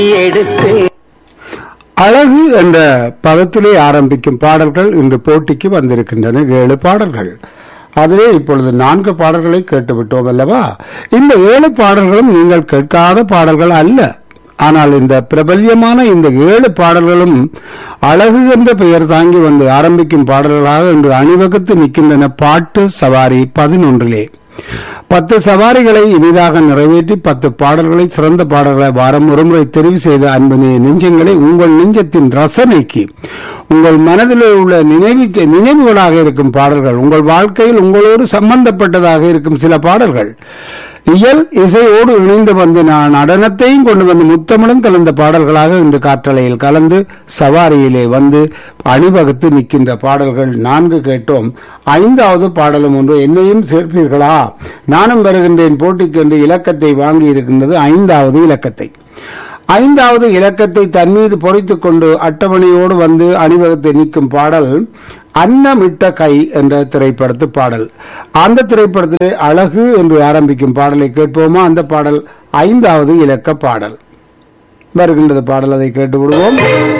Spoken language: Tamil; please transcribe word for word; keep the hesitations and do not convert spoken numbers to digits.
எடுத்து அழகு என்ற பதத்திலே ஆரம்பிக்கும் பாடல்கள் இன்று போட்டிக்கு வந்திருக்கின்றன. ஏழு பாடல்கள். அதிலே இப்பொழுது நான்கு பாடல்களை கேட்டுவிட்டோம் அல்லவா? இந்த ஏழு பாடல்களும் நீங்கள் கேட்காத பாடல்கள் அல்ல. ஆனால் இந்த பிரபல்யமான இந்த ஏழு பாடல்களும் அழகு என்ற பெயர் தாங்கி வந்து ஆரம்பிக்கும் பாடல்களாக இன்று அணிவகுத்து நிற்கின்றன. பாட்டு சவாரி பதினொன்றிலே பத்து சவாரிகளை இனிதாக நிறைவேற்றி பத்து பாடல்களை சிறந்த பாடல்களை வாரம் ஒருமுறை தெரிவு செய்த அன்பனே நெஞ்சங்களை உங்கள் நெஞ்சத்தின் ரசனைக்கு உங்கள் மனதில் உள்ள நினைவு நினைவுகளாக இருக்கும் பாடல்கள், உங்கள் வாழ்க்கையில் உங்களோடு சம்பந்தப்பட்டதாக இருக்கும் சில பாடல்கள், இயல் இசையோடு இணைந்து வந்து நான் நடனத்தையும் கொண்டு வந்து முத்தமிடும் கலந்த பாடல்களாக இன்று காற்றலையில் கலந்து சவாரியிலே வந்து அணிவகுத்து நிற்கின்ற பாடல்கள் நான்கு கேட்டோம். ஐந்தாவது பாடலும் ஒன்று. என்னையும் சேர்ப்பீர்களா, நானும் வருகின்றேன் போட்டிக்கு என்று இலக்கத்தை வாங்கி இருக்கின்றது. ஐந்தாவது இலக்கத்தை ஐந்தாவது இலக்கத்தை தன் மீது பொறித்துக் கொண்டு அட்டவணையோடு வந்து அணிவகுத்து நிற்கும் பாடல் அன்னமிட்ட கை என்ற திரைப்படத்து பாடல். அந்த திரைப்படத்திலே அழகு என்று ஆரம்பிக்கும் பாடலை கேட்போமா? அந்த பாடல் ஐந்தாவது இலக்க பாடல் வருகின்றது. பாடல் அதை கேட்டு விடுவோம்.